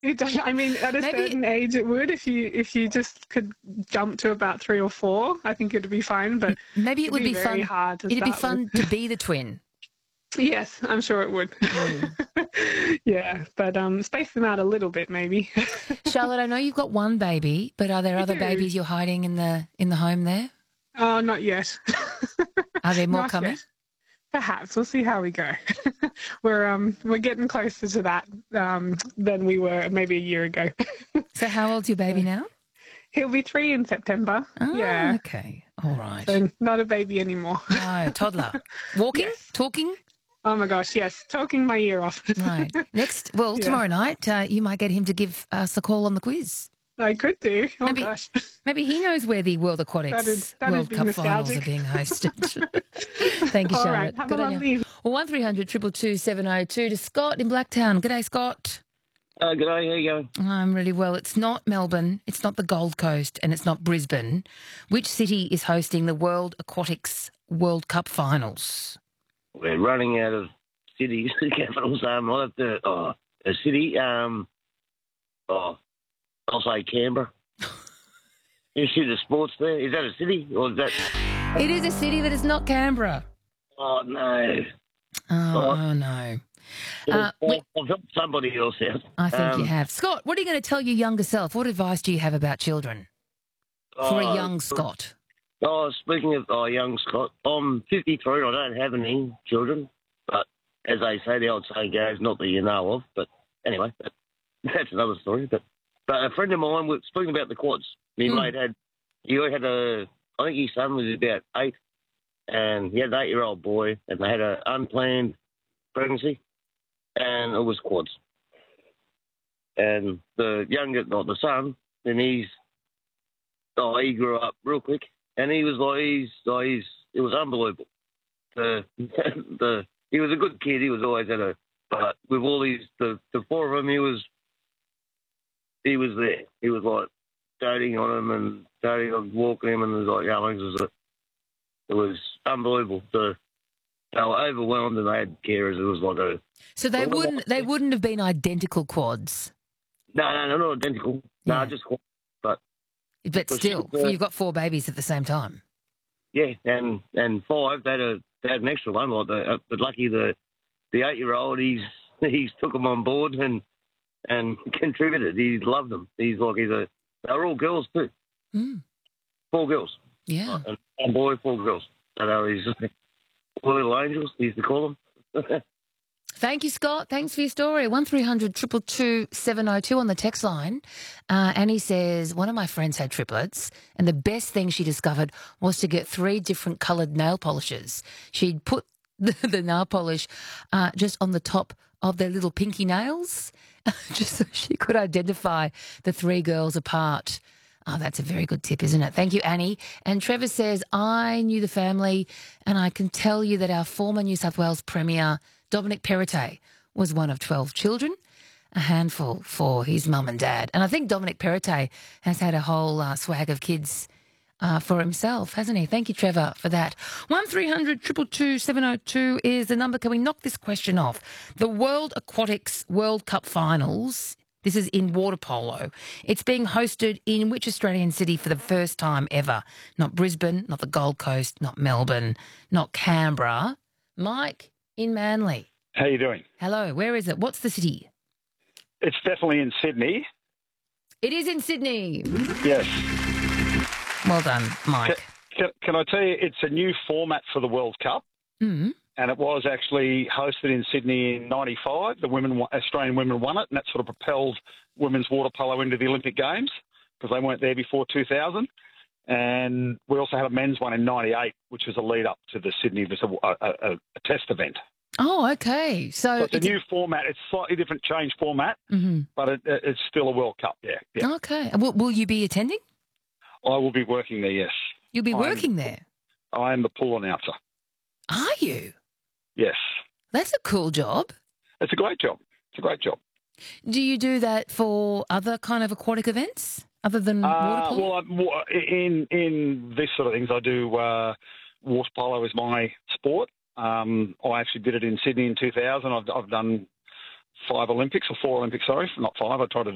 I mean, at a Maybe certain age, it would. If you just could jump to about 3 or 4, I think it'd be fine. But maybe it it'd would be be very fun. hard to It'd be start with. fun to be the twin. Yes, I'm sure it would. Yeah, but space them out a little bit, maybe. Charlotte, I know you've got one baby, but are there I other do. babies you're hiding in the home there? Oh, not yet. Are there more Not coming? yet. Perhaps we'll see how we go. We're getting closer to that than we were maybe a year ago. So how old's your baby now? He'll be 3 in September. Oh, Yeah. okay. All right. So not a baby anymore. No, toddler. Walking? Yes. Talking? Oh my gosh, yes. Talking my ear off. Right. Next, Yeah. tomorrow night, you might get him to give us a call on the quiz. I could do. Oh Maybe- gosh. Maybe he knows where the World Aquatics That'd World be Cup finals are nostalgic. being hosted. Thank you, All Charlotte. right. Have Good a on you. lovely. Well, 1300 222 702 to Scott in Blacktown. G'day, Scott. G'day, how you going? I'm really well. It's not Melbourne, it's not the Gold Coast, and it's not Brisbane. Which city is hosting the World Aquatics World Cup finals? We're running out of cities, capitals. I'll have to, a city, I'll say Canberra. You see the sports there? Is that a city or is that? It is a city that is not Canberra. Oh, no. Oh no. I've helped somebody else out. I think you have. Scott, what are you going to tell your younger self? What advice do you have about children for a young Scott? Speaking of young Scott, I'm 53 and I don't have any children. But as they say, the old saying goes, not that you know of. But anyway, that's another story. But a friend of mine was speaking about the quads. My mate I think his son was about 8, and he had an 8-year-old boy, and they had an unplanned pregnancy, and it was quads. And the son, and he grew up real quick, and he was it was unbelievable. He was a good kid. He was always but with all these, the 4 of them, he was there. He was like doting on him and doting on walking him, and it was unbelievable. They were overwhelmed and they had carers. It was like So they wouldn't have been identical quads. No, not identical. Yeah. No, just quads. But still, you've got 4 babies at the same time. Yeah, and 5. They had an extra one. But lucky the 8-year-old, he's took them on board and contributed. He loved them. They were all girls too. 4 girls. Yeah. And 1 boy, 4 girls. So he's little angels, he used to call them. Thank you, Scott. Thanks for your story. 1300 222 702 on the text line. Annie says, one of my friends had triplets, and the best thing she discovered was to get 3 different coloured nail polishes. She'd put the nail polish just on the top of their little pinky nails, just so she could identify the 3 girls apart. Oh, that's a very good tip, isn't it? Thank you, Annie. And Trevor says, I knew the family, and I can tell you that our former New South Wales Premier, Dominic Perrottet, was one of 12 children, a handful for his mum and dad. And I think Dominic Perrottet has had a whole swag of kids for himself, hasn't he? Thank you, Trevor, for that. 1300 222 702 is the number. Can we knock this question off? The World Aquatics World Cup Finals, this is in water polo. It's being hosted in which Australian city for the first time ever? Not Brisbane, not the Gold Coast, not Melbourne, not Canberra. Mike in Manly. How you doing? Hello, where is it? What's the city? It's definitely in Sydney. It is in Sydney. Yes. Well done, Mike. Can I tell you, it's a new format for the World Cup, and it was actually hosted in Sydney in '95. The Australian women won it, and that sort of propelled women's water polo into the Olympic Games because they weren't there before 2000. And we also had a men's one in '98, which was a lead up to the Sydney. It was a test event. Oh, okay. So it's a new format. It's slightly different, change format, but it's still a World Cup. Yeah. Okay. Will you be attending? I will be working there. Yes. You'll be working there. I am the pool announcer. Are you? Yes. That's a cool job. It's a great job. Do you do that for other kind of aquatic events other than water polo? Well, in this sort of things, I do water polo is my sport. I actually did it in Sydney in 2000. I've done 4 Olympics, sorry, not 5. I tried to